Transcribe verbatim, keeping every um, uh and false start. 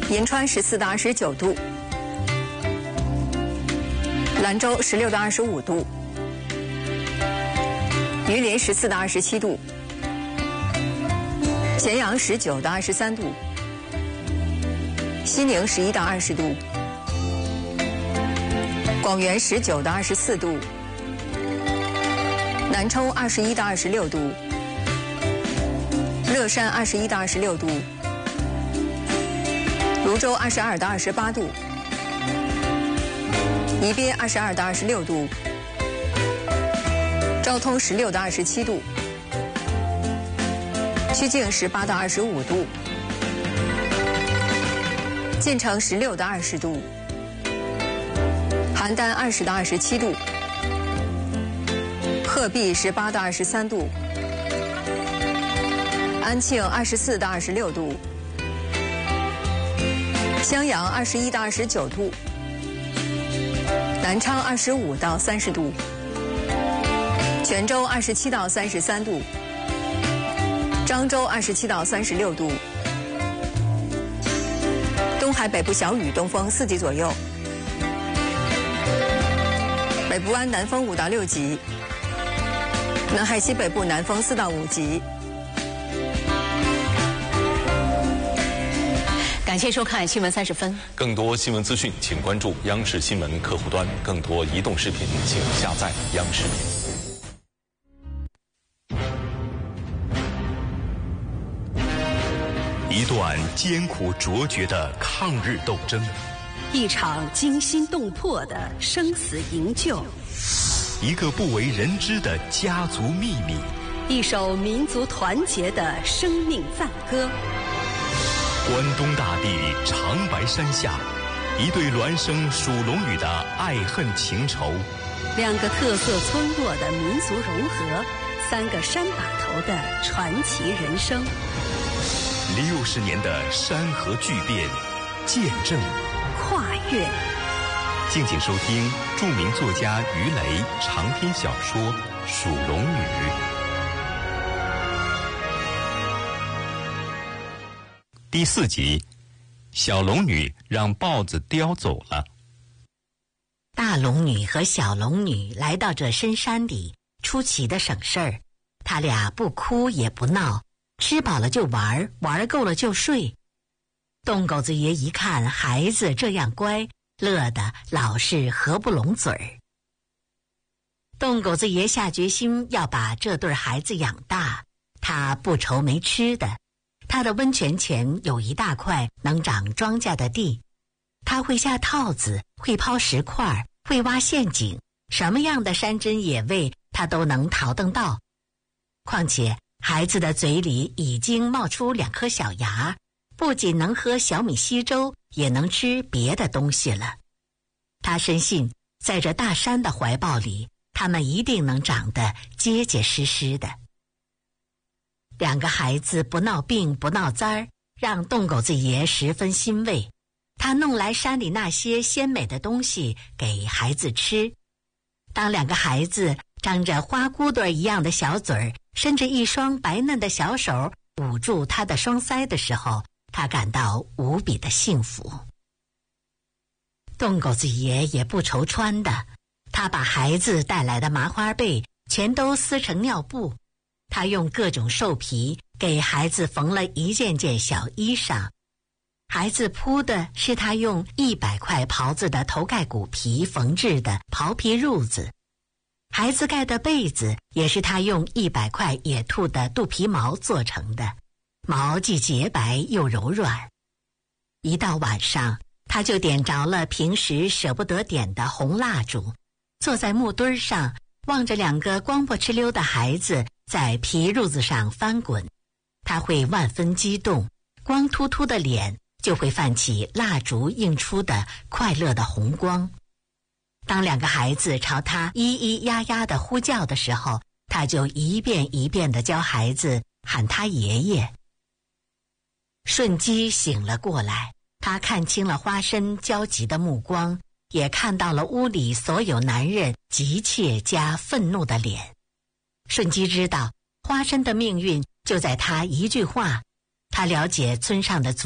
银川十四到二十九度，兰州十六到二十五度，榆林十四到二十七度，咸阳十九到二十三度，西宁十一到二十度，广元十九到二十四度，南充二十一到二十六度，乐山二十一到二十六度，泸州二十二到二十八度，宜宾二十二到二十六度，昭通十六到二十七度，曲靖十八到二十五度，晋城十六到二十度，邯郸二十到二十七度，鹤壁十八到二十三度，安庆二十四到二十六度，襄阳二十一到二十九度，南昌二十五到三十度，泉州二十七到三十三度，漳州二十七到三十六度，东海北部小雨，东风四级左右，北部湾南风五到六级，南海西北部南风四到五级。 感谢收看新闻三十分。 更多新闻资讯，请关注央视新闻客户端；更多移动视频，请下载央视。 一段艰苦卓绝的抗日斗争， 一场惊心动魄的生死营救， 一个不为人知的家族秘密， 一首民族团结的生命赞歌。 关东大地长白山下，一对孪生属龙女的爱恨情仇， 两个特色村落的民族融合，三个山把头的传奇人生。 六十年的山河巨变，见证跨越。 敬请收听著名作家于雷长篇小说《属龙女》第四集，小龙女让豹子叼走了。 大龙女和小龙女来到这深山里，出奇的省事儿。他俩不哭也不闹，吃饱了就玩，玩够了就睡。洞狗子爷一看孩子这样乖，乐得老是合不拢嘴儿。洞狗子爷下决心要把这对孩子养大，他不愁没吃的。他的温泉前有一大块能长庄稼的地，他会下套子，会抛石块，会挖陷阱，什么样的山珍野味他都能淘得到。况且孩子的嘴里已经冒出两颗小牙，不仅能喝小米稀粥，也能吃别的东西了。他深信在这大山的怀抱里，他们一定能长得结结实实的。两个孩子不闹病不闹灾儿，让洞狗子爷十分欣慰。他弄来山里那些鲜美的东西给孩子吃。当两个孩子张着花骨朵一样的小嘴儿，伸着一双白嫩的小手捂住他的双腮的时候，他感到无比的幸福。洞狗子爷也不愁穿的，他把孩子带来的麻花被全都撕成尿布。他用各种兽皮给孩子缝了一件件小衣裳，孩子铺的是他用一百块狍子的头盖骨皮缝制的袍皮褥子，孩子盖的被子也是他用一百块野兔的肚皮毛做成的，毛既洁白又柔软。一到晚上，他就点着了平时舍不得点的红蜡烛，坐在木墩上，望着两个光不哧溜的孩子在皮褥子上翻滚，他会万分激动，光秃秃的脸就会泛起蜡烛映出的快乐的红光。当两个孩子朝他咿咿呀呀地呼叫的时候，他就一遍一遍地教孩子喊他爷爷。顺基醒了过来，他看清了花生焦急的目光，也看到了屋里所有男人急切加愤怒的脸。顺基知道花生的命运就在他一句话，他了解村上的